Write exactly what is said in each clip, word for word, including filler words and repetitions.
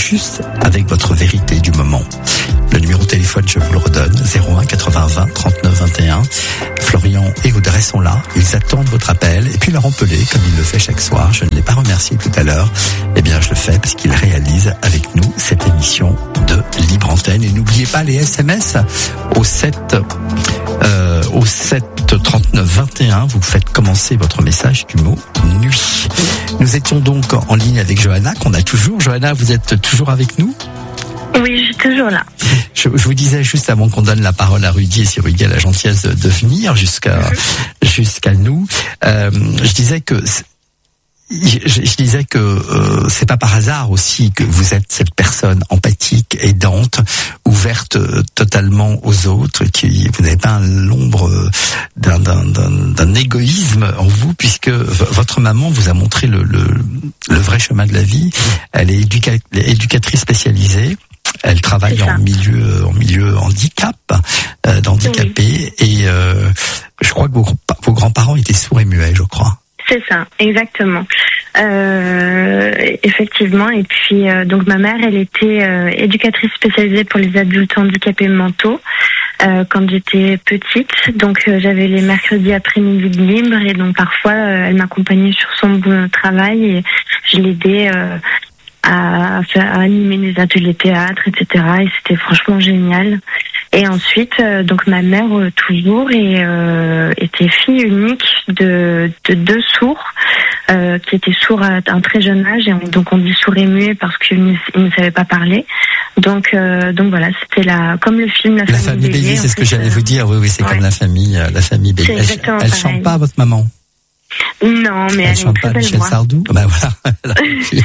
juste avec votre vérité du moment. Le numéro de téléphone, je vous le redonne, zéro un quatre-vingts vingt trente-neuf vingt et un. Florian et Audrey sont là, ils attendent votre appel. Et puis Laurent Pelé, comme il le fait chaque soir, je ne l'ai pas remercié tout à l'heure, eh bien je le fais parce qu'il réalise avec nous cette émission de Libre Antenne. Et n'oubliez pas les S M S au sept, euh, au sept trente-neuf vingt et un. Vous faites commencer votre message du mot nuit. Nous étions donc en ligne avec Johanna, qu'on a toujours. Johanna, vous êtes toujours avec nous ? Oui, je suis toujours là. Je, je vous disais juste avant qu'on donne la parole à Rudy, et si Rudy a la gentillesse de, de venir jusqu'à jusqu'à nous, euh, je disais que je, je disais que euh, c'est pas par hasard aussi que vous êtes cette personne empathique, aidante, ouverte euh, totalement aux autres, qui vous n'avez pas l'ombre d'un, d'un, d'un, d'un égoïsme en vous, puisque v- votre maman vous a montré le, le, le vrai chemin de la vie. Elle est éduca- éducatrice spécialisée. Elle travaille en milieu en milieu handicap, euh, d'handicapés, oui. Et euh, je crois que vos, vos grands-parents étaient sourds et muets, je crois. C'est ça, exactement. Euh, effectivement. Et puis euh, donc ma mère, elle était euh, éducatrice spécialisée pour les adultes handicapés mentaux euh, quand j'étais petite. Donc euh, j'avais les mercredis après-midi de libre et donc parfois euh, elle m'accompagnait sur son bon travail et je l'aidais euh, à, faire, à animer des ateliers théâtre, et cetera. Et c'était franchement génial. Et ensuite, euh, donc ma mère euh, toujours et, euh, était fille unique de, de deux sourds euh, qui étaient sourds à un très jeune âge. Et on, donc on dit sourds et muets parce qu'ils ne, ils ne savaient pas parler. Donc euh, donc voilà, c'était la comme le film La, la famille, famille Bélier. C'est ce que j'allais euh, vous dire. Oui oui, c'est ouais. Comme la famille la famille Bélier. Elle, elle chante pas, votre maman? Non, mais elle, elle chante pas Michel voix. Sardou. Bah voilà.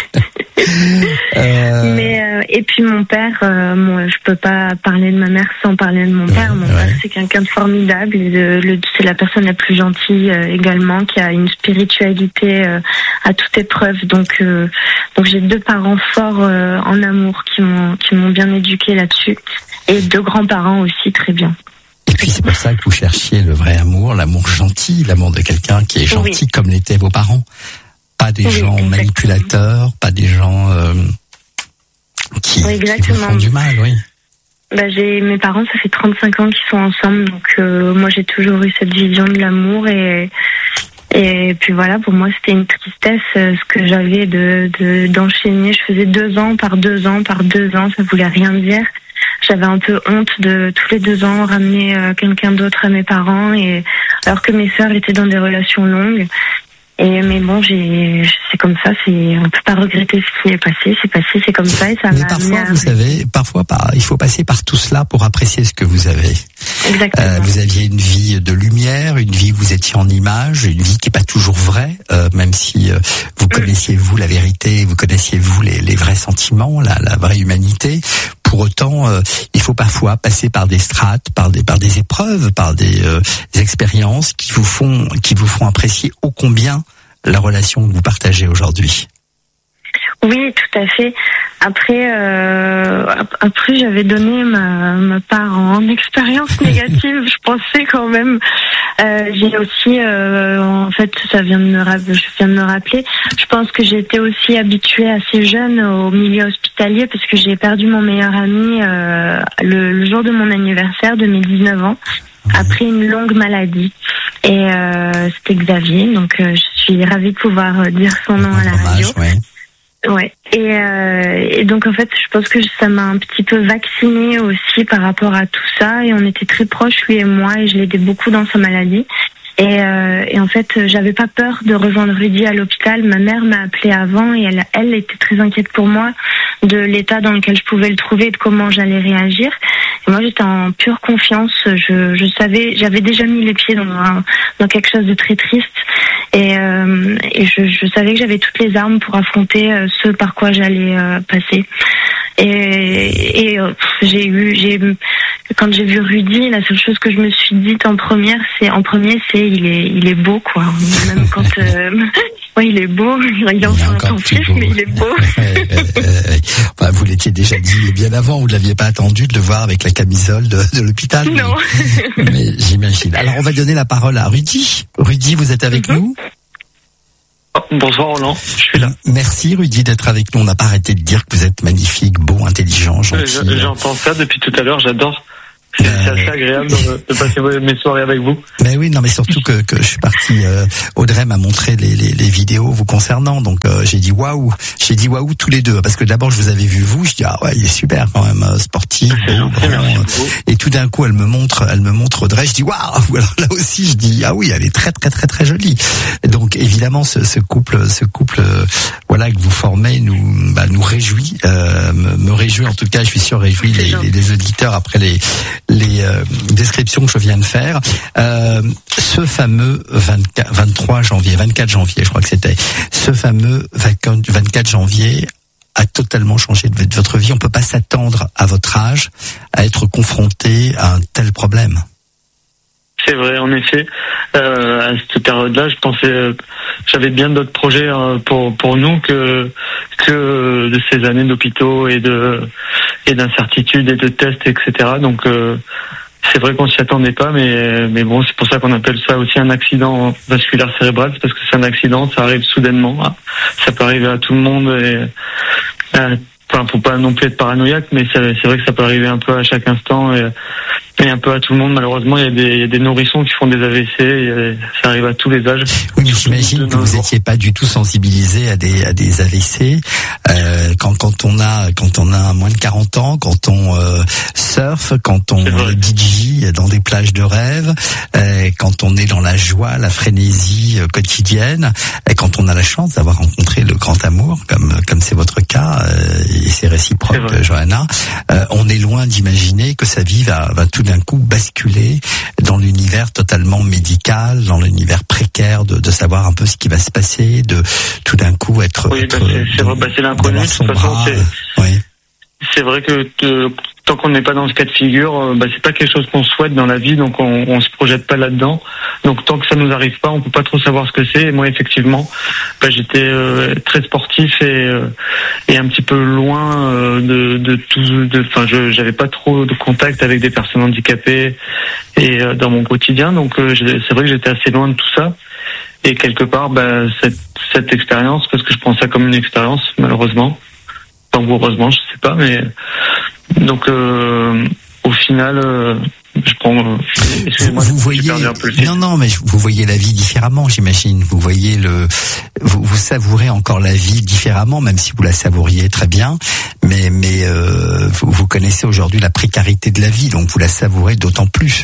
euh... Mais euh, et puis mon père, euh, moi je peux pas parler de ma mère sans parler de mon ouais, père. Mon ouais. père c'est quelqu'un de formidable. Et de, le, c'est la personne la plus gentille euh, également, qui a une spiritualité euh, à toute épreuve. Donc euh, donc j'ai deux parents forts euh, en amour qui m'ont qui m'ont bien éduquée là-dessus, et deux grands-parents aussi très bien. Et puis c'est pour ça que vous cherchiez le vrai amour, l'amour gentil, l'amour de quelqu'un qui est gentil oui. comme l'étaient vos parents. Pas des oui, gens exactement. manipulateurs, pas des gens euh, qui, oui, qui vous font du mal, oui. Bah, j'ai mes parents, ça fait trente-cinq ans qu'ils sont ensemble, donc euh, moi j'ai toujours eu cette vision de l'amour et et puis voilà, pour moi c'était une tristesse euh, ce que j'avais de, de d'enchaîner. Je faisais deux ans par deux ans par deux ans, ça voulait rien dire. J'avais un peu honte de tous les deux ans ramener euh, quelqu'un d'autre à mes parents, et alors que mes sœurs étaient dans des relations longues. Et mais bon, j'ai, c'est comme ça, c'est, on peut pas regretter ce qui est passé, c'est passé, c'est comme ça, et ça mais m'a parfois, à... vous savez, parfois, par, il faut passer par tout cela pour apprécier ce que vous avez. Exactement. Euh, vous aviez une vie de lumière, une vie où vous étiez en image, une vie qui est pas toujours vraie, euh, même si euh, vous connaissiez vous la vérité, vous connaissiez vous les, les vrais sentiments, la, la vraie humanité. Pour autant, euh, il faut parfois passer par des strates, par des par des épreuves, par des, euh, des expériences qui vous font qui vous font apprécier ô combien la relation que vous partagez aujourd'hui. Oui, tout à fait. Après, euh, après j'avais donné ma, ma part en expérience négative. Je pensais quand même. Euh, j'ai aussi, euh, en fait, ça vient de me, je viens de me rappeler. Je pense que j'ai été aussi habituée assez jeune au milieu hospitalier parce que j'ai perdu mon meilleur ami euh, le, le jour de mon anniversaire de mes dix-neuf ans. Après une longue maladie. Et euh, c'était Xavier, donc euh, je suis ravie de pouvoir euh, dire son nom à la radio. Ouais. Ouais. Et, euh, et donc en fait, je pense que ça m'a un petit peu vaccinée aussi par rapport à tout ça. Et on était très proches, lui et moi, et je l'aidais beaucoup dans sa maladie. Et, euh, et en fait, j'avais pas peur de rejoindre Rudy à l'hôpital. Ma mère m'a appelée avant et elle, elle était très inquiète pour moi de l'état dans lequel je pouvais le trouver et de comment j'allais réagir. Et moi, j'étais en pure confiance. Je, je savais, j'avais déjà mis les pieds dans, un, dans quelque chose de très triste. Et, euh, et je, je savais que j'avais toutes les armes pour affronter euh, ce par quoi j'allais euh, passer. Et, et euh, j'ai eu, j'ai, quand j'ai vu Rudy, la seule chose que je me suis dite en première, c'est en premier, c'est il est, il est beau, quoi. Même quand, euh, ouais, il est beau. Il est enfin intensif, mais il est beau. Enfin, vous l'étiez déjà dit bien avant. Vous ne l'aviez pas attendu de le voir avec la camisole de, de l'hôpital. Non. Mais, mais j'imagine. Alors, on va donner la parole à Rudy. Rudy, vous êtes avec mm-hmm. nous? Bonsoir Roland, je suis là. Merci Rudy d'être avec nous. On n'a pas arrêté de dire que vous êtes magnifique, beau, intelligent, gentil. J'entends ça depuis tout à l'heure, j'adore. C'est euh... assez agréable de passer mes soirées avec vous. Mais oui, non, mais surtout que, que je suis parti. Euh, Audrey m'a montré les, les, les vidéos vous concernant, donc euh, j'ai dit waouh, j'ai dit waouh tous les deux, parce que d'abord je vous avais vu vous, je dis ah ouais, il est super quand même, euh, sportif, beau, grand, euh, et tout d'un coup elle me montre, elle me montre Audrey, je dis waouh. Alors là aussi je dis ah oui, elle est très très très très jolie. Donc évidemment ce, ce couple, ce couple, euh, voilà que vous formez, nous, bah, nous réjouit, euh, me, me réjouit en tout cas, je suis sûr réjouit les, les, les auditeurs après les les euh, descriptions que je viens de faire. Euh, ce fameux vingt-quatre, vingt-trois janvier, vingt-quatre janvier, je crois que c'était, ce fameux vingt-quatre janvier a totalement changé de votre vie. On peut pas s'attendre à votre âge à être confronté à un tel problème. C'est vrai, en effet. Euh, à cette période-là, je pensais, euh, j'avais bien d'autres projets euh, pour pour nous que que de ces années d'hôpitaux et de et d'incertitudes et de tests, et cetera. Donc euh, c'est vrai qu'on s'y attendait pas, mais mais bon, c'est pour ça qu'on appelle ça aussi un accident vasculaire cérébral, c'est parce que c'est un accident, ça arrive soudainement, ça peut arriver à tout le monde et euh, enfin, faut pas non plus être paranoïaque, mais c'est, c'est vrai que ça peut arriver un peu à chaque instant et, et un peu à tout le monde. Malheureusement, il y a des, il y a des nourrissons qui font des A V C, et ça arrive à tous les âges. Oui, mais j'imagine que vous n'étiez pas du tout sensibilisé à des à des A V C. Euh, quand quand on a quand on a moins de quarante ans, quand on euh, surfe, quand on D J dans des plages de rêve, euh, quand on est dans la joie, la frénésie euh, quotidienne, et quand on a la chance d'avoir rencontré le grand amour, comme comme c'est votre cas. Euh, et c'est réciproque, c'est Johanna, euh, on est loin d'imaginer que sa vie va, va tout d'un coup basculer dans l'univers totalement médical, dans l'univers précaire de, de savoir un peu ce qui va se passer, de tout d'un coup être... Oui, être bah c'est, c'est, bah c'est l'inconnu, de toute façon, c'est, oui. C'est vrai que te, tant qu'on n'est pas dans ce cas de figure, bah c'est pas quelque chose qu'on souhaite dans la vie, donc on, on se projette pas là-dedans. Donc tant que ça nous arrive pas, on peut pas trop savoir ce que c'est. Et moi effectivement, bah j'étais euh, très sportif et euh, et un petit peu loin euh, de de tout. De, enfin, je j'avais pas trop de contact avec des personnes handicapées et euh, dans mon quotidien. Donc euh, c'est vrai que j'étais assez loin de tout ça. Et quelque part, bah cette cette expérience, parce que je prends ça comme une expérience, malheureusement. Enfin, heureusement, je sais pas, mais donc euh, au final, euh, je prends. Euh, excusez-moi, vous, vous voyez, un peu le non, non, mais vous voyez la vie différemment, j'imagine. Vous voyez le, vous, vous savourez encore la vie différemment, même si vous la savouriez très bien. Mais, mais euh, vous, vous connaissez aujourd'hui la précarité de la vie, donc vous la savourez d'autant plus.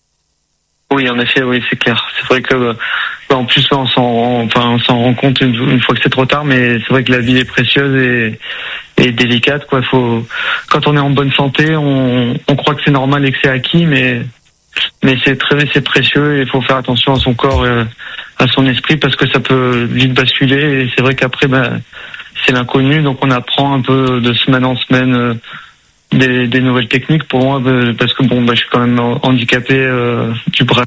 Oui, en effet, oui, c'est clair. C'est vrai que, euh, en plus, on s'en, enfin, on s'en rend compte une, une fois que c'est trop tard, mais c'est vrai que la vie est précieuse et, et délicate, quoi. Faut, quand on est en bonne santé, on, on croit que c'est normal et que c'est acquis, mais, mais c'est très, c'est précieux et il faut faire attention à son corps et à son esprit parce que ça peut vite basculer et c'est vrai qu'après, ben, c'est l'inconnu, donc on apprend un peu de semaine en semaine, euh, Des, des nouvelles techniques pour moi parce que bon bah je suis quand même handicapé euh, du bras.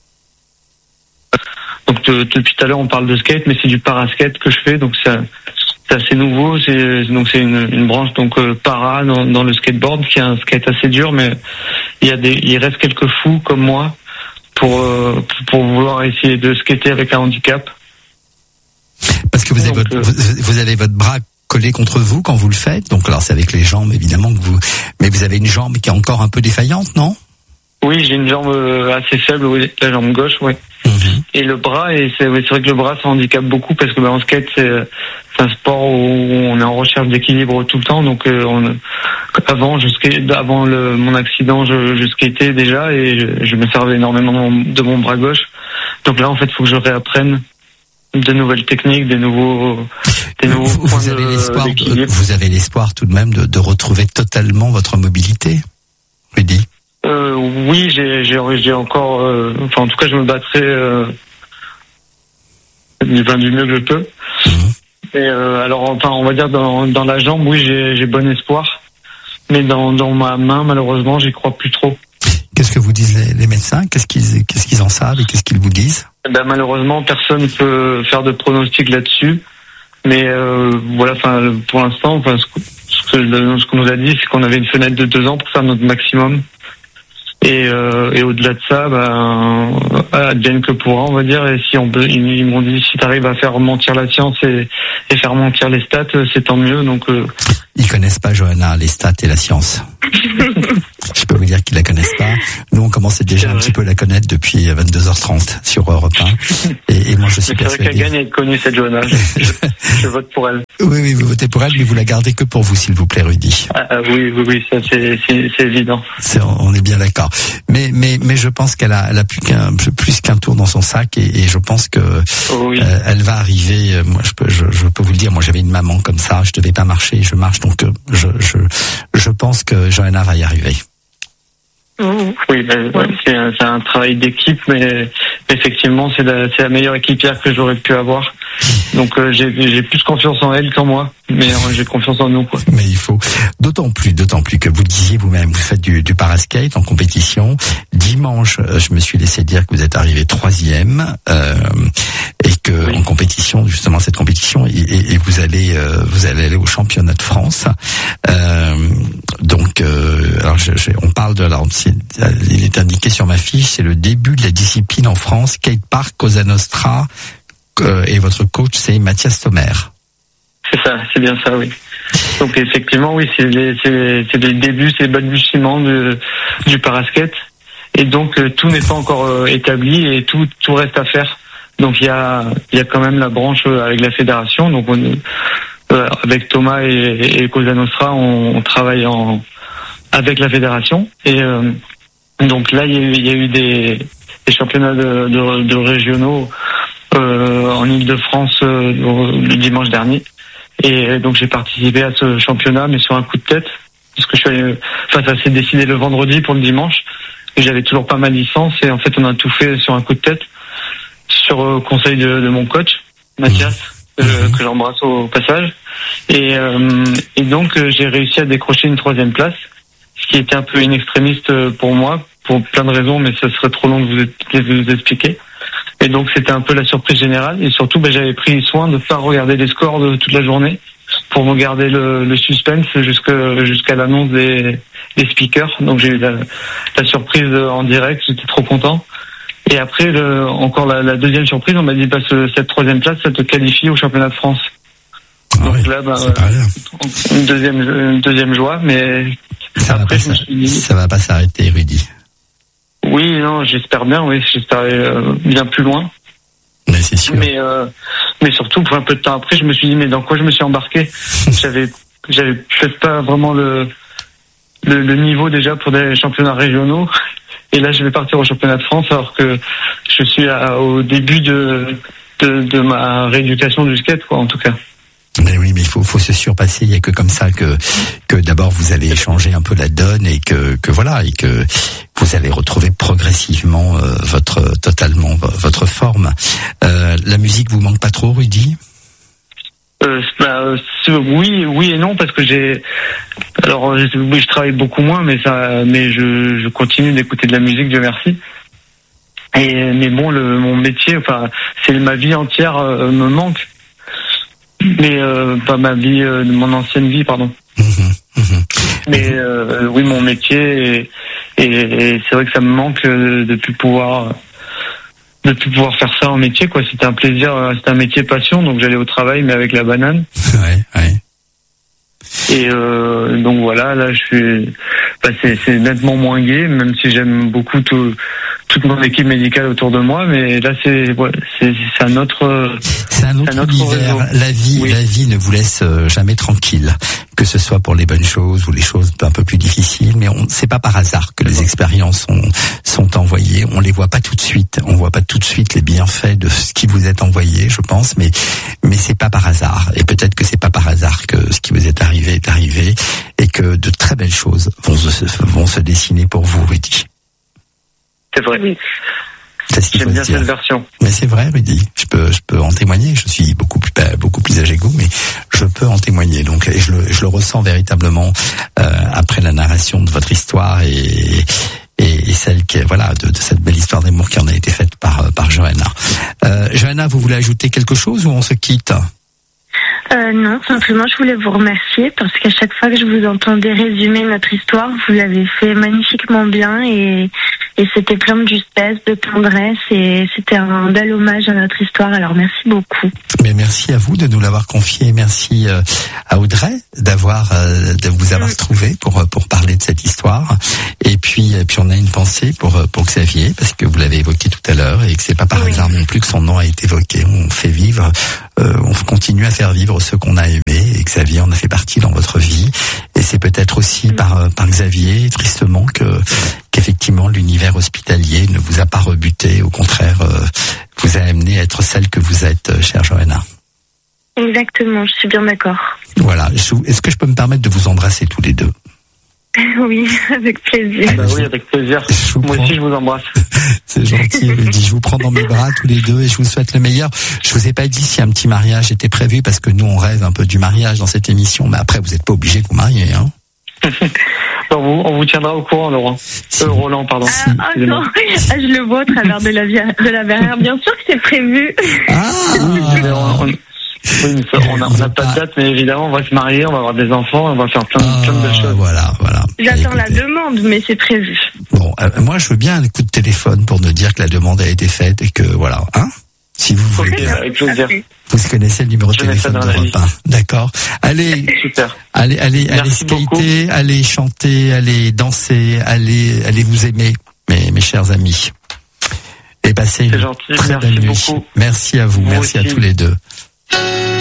Donc de, depuis tout à l'heure on parle de skate, mais c'est du paraskate que je fais, donc c'est, c'est assez nouveau. C'est donc c'est une, une branche donc euh, para dans, dans le skateboard, qui est un skate assez dur, mais il y a des il reste quelques fous comme moi pour euh, pour vouloir essayer de skater avec un handicap. Parce que vous avez donc, votre euh, vous avez votre bras collé contre vous quand vous le faites, donc alors c'est avec les jambes évidemment que vous, mais vous avez une jambe qui est encore un peu défaillante, non? Oui, j'ai une jambe assez faible, oui, la jambe gauche, oui. Mm-hmm. Et le bras, et c'est, c'est vrai que le bras ça handicape beaucoup parce que ben, en skate c'est, c'est un sport où on est en recherche d'équilibre tout le temps, donc euh, on, avant je skate, avant le, mon accident je, je skatais déjà et je, je me servais énormément de mon bras gauche, donc là en fait il faut que je réapprenne de nouvelles techniques, des nouveaux, des nouveaux vous, points vous avez de, l'espoir, d'équilibre. Vous avez l'espoir tout de même de, de retrouver totalement votre mobilité, Rudy? Euh, oui, j'ai, j'ai, j'ai encore, euh, enfin en tout cas je me battrai euh, du, du mieux que je peux. Mmh. Et euh, alors enfin on va dire dans, dans la jambe, oui j'ai, j'ai bon espoir, mais dans, dans ma main malheureusement j'y crois plus trop. Qu'est-ce que vous disent les, les médecins? Qu'est-ce qu'ils, qu'est-ce qu'ils en savent et qu'est-ce qu'ils vous disent? Ben malheureusement personne peut faire de pronostic là-dessus, mais euh, voilà, enfin pour l'instant, enfin ce que, ce que ce qu'on nous a dit, c'est qu'on avait une fenêtre de deux ans pour faire notre maximum. Et, euh, et au-delà de ça, ben, advienne que pourra, on va dire. Et si on peut, ils m'ont dit, si t'arrives à faire mentir la science et, et faire mentir les stats, c'est tant mieux. Donc, euh... ils connaissent pas, Johanna, les stats et la science. Je peux vous dire qu'ils la connaissent pas. Nous, on commençait déjà un petit peu à la connaître depuis vingt-deux heures trente sur Europe un. Et, et moi, je suis persuadé. C'est vrai qu'elle gagne à être connue, cette Johanna. Je, je, je vote pour elle. Oui, oui, vous votez pour elle, mais vous la gardez que pour vous, s'il vous plaît, Rudy. Ah, ah, oui, oui, oui, ça, c'est, c'est, c'est évident. C'est, on est bien d'accord. Mais, mais, mais je pense qu'elle a, elle a plus qu'un, plus qu'un tour dans son sac, et, et je pense que oh, oui. euh, elle va arriver. Moi, je peux, je, je peux vous le dire. Moi, j'avais une maman comme ça. Je devais pas marcher, je marche, donc euh, je, je, je pense que Johanna va y arriver. Oui, ben, ouais. c'est, un, c'est un travail d'équipe, mais effectivement, c'est la, c'est la meilleure équipière que j'aurais pu avoir. Donc, euh, j'ai, j'ai plus confiance en elle qu'en moi, mais euh, j'ai confiance en nous, quoi. Mais il faut, d'autant plus, d'autant plus que vous le disiez vous-même, vous faites du, du paraskate en compétition. Dimanche, je me suis laissé dire que vous êtes arrivé troisième, euh, et que oui. en compétition, justement cette compétition, et, et, et vous allez, euh, vous allez aller au championnat de France. Euh, donc, euh, alors, je, je, on parle de, alors, il est indiqué sur ma fiche, c'est le début de la discipline en France, Skate Park, Cosa Nostra, euh, et votre coach c'est Mathias Sommer. C'est ça, c'est bien ça, oui. Donc effectivement, oui, c'est les, c'est, c'est les débuts, c'est les balbutiements de, du paraskate, et donc euh, tout n'est pas encore euh, établi et tout, tout reste à faire. Donc il y a, il y a quand même la branche euh, avec la fédération. Donc on, euh, avec Thomas et, et Cosa Nostra, on, on travaille en avec la fédération, et euh, donc là il y a eu, il y a eu des, des championnats de, de, de régionaux euh, en Île-de-France euh, le dimanche dernier, et donc j'ai participé à ce championnat, mais sur un coup de tête, parce que je suis allé, enfin ça s'est décidé le vendredi pour le dimanche, et j'avais toujours pas ma licence, et en fait on a tout fait sur un coup de tête, sur euh, conseil de, de mon coach Mathias, euh, que j'embrasse au passage, et, euh, et donc euh, j'ai réussi à décrocher une troisième place, ce qui était un peu inextrémiste pour moi, pour plein de raisons, mais ce serait trop long de vous, de vous expliquer. Et donc c'était un peu la surprise générale, et surtout ben, j'avais pris soin de ne pas regarder les scores de toute la journée, pour me garder le, le suspense jusqu'à, jusqu'à l'annonce des, des speakers. Donc j'ai eu la, la surprise en direct, j'étais trop content. Et après, le, encore la, la deuxième surprise, on m'a dit bah, ce, cette troisième place, ça te qualifie au championnat de France. Ah donc oui, là, bah, euh, une deuxième, une deuxième joie, mais ça après, va pas, je me suis dit, ça va pas s'arrêter, Rudy. Oui, non, j'espère bien, oui, j'espère euh, bien plus loin. Mais c'est sûr. Mais, euh, mais surtout, pour un peu de temps après, je me suis dit, mais dans quoi je me suis embarqué? J'avais, j'avais peut-être pas vraiment le, le, le niveau déjà pour des championnats régionaux. Et là, je vais partir au championnat de France, alors que je suis à, au début de, de, de ma rééducation du skate, quoi, en tout cas. Mais oui, mais il faut, faut se surpasser. Il n'y a que comme ça que, que d'abord vous allez changer un peu la donne, et que, que voilà, et que vous allez retrouver progressivement euh, votre totalement votre forme. Euh, la musique vous manque pas trop, Rudy? Euh, bah, oui, oui et non, parce que j'ai, alors je, je travaille beaucoup moins, mais ça, mais je, je continue d'écouter de la musique, Dieu merci. Et mais bon, le, mon métier, enfin, c'est ma vie entière euh, me manque. Mais euh, pas ma vie, euh, mon ancienne vie, pardon. Mmh, mmh. Mais euh, oui, mon métier, et, et, et c'est vrai que ça me manque euh, de plus pouvoir, de plus pouvoir faire ça en métier, quoi. C'était un plaisir, c'était un métier passion, donc j'allais au travail, mais avec la banane. Ouais, ouais. Et euh, donc voilà, là, je suis, bah, c'est, c'est nettement moins gai, même si j'aime beaucoup tout, toute mon équipe médicale autour de moi, mais là, c'est, ouais, c'est, c'est un autre, c'est un autre, c'est un autre univers. Réseau. La vie, oui. La vie ne vous laisse jamais tranquille, que ce soit pour les bonnes choses ou les choses un peu plus difficiles. Mais on, c'est pas par hasard que les expériences sont, sont envoyées. On les voit pas tout de suite. On voit pas tout de suite les bienfaits de ce qui vous est envoyé, je pense. Mais, mais c'est pas par hasard. Et peut-être que c'est pas par hasard que ce qui vous est arrivé est arrivé, et que de très belles choses vont se, vont se dessiner pour vous, Rudy. C'est vrai. Oui. C'est ce qu'il J'aime faut bien dire. Cette version. Mais c'est vrai, Rudy. Je peux, je peux en témoigner. Je suis beaucoup plus, beaucoup plus âgé que vous, mais je peux en témoigner. Donc, et je le, je le ressens véritablement euh, après la narration de votre histoire et, et, et celle qui, voilà, de, de cette belle histoire d'amour qui en a été faite par, par Johanna. Euh, Johanna, vous voulez ajouter quelque chose ou on se quitte? Euh, non, simplement je voulais vous remercier parce qu'à chaque fois que je vous entendais résumer notre histoire, vous l'avez fait magnifiquement bien et, et c'était plein de justesse, de tendresse et c'était un bel hommage à notre histoire. Alors merci beaucoup. Mais merci à vous de nous l'avoir confié. Merci euh, à Audrey d'avoir euh, de vous avoir trouvé pour pour parler de cette histoire. Et puis et puis on a une pensée pour pour Xavier parce que vous l'avez évoqué tout à l'heure et que c'est pas par oui. hasard non plus que son nom a été évoqué. On fait vivre, euh, on continue à faire vivre ceux qu'on a aimés et Xavier en a fait partie dans votre vie et c'est peut-être aussi par par Xavier tristement que qu'effectivement l'univers hospitalier ne vous a pas rebuté, au contraire euh, vous a amené à être celle que vous êtes, chère Johanna. Exactement, je suis bien d'accord. Voilà, est-ce que je peux me permettre de vous embrasser tous les deux? Oui, avec plaisir. Ah bah oui, avec plaisir. Moi aussi, je vous embrasse. C'est gentil, Rudy. Je vous prends dans mes bras tous les deux et je vous souhaite le meilleur. Je vous ai pas dit si un petit mariage était prévu parce que nous, on rêve un peu du mariage dans cette émission, mais après, vous n'êtes pas obligé de vous marier, hein. on, vous, on vous tiendra au courant, Laurent. Si. Euh, Roland, pardon. Ah, ah non, ah, je le vois au travers de la, de la verrière. Bien sûr que c'est prévu. Ah, on, on, oui, mais on n'a on a pas de date, mais évidemment, on va se marier, on va avoir des enfants, on va faire plein, ah, plein de choses. Voilà, voilà. J'attends la demande, mais c'est prévu. Bon, euh, moi, je veux bien un coup de téléphone pour nous dire que la demande a été faite et que voilà, hein. Si vous voulez. Okay, avec plaisir. Vous connaissez le numéro de je téléphone d'Europe un. D'accord. Allez, super. Allez, allez, Merci allez skater, beaucoup. Allez chanter, allez danser, allez, allez vous aimer, mes, mes chers amis. Et passez une gentil. très Merci belle nuit. Beaucoup. Merci à vous, vous merci aussi. À tous les deux.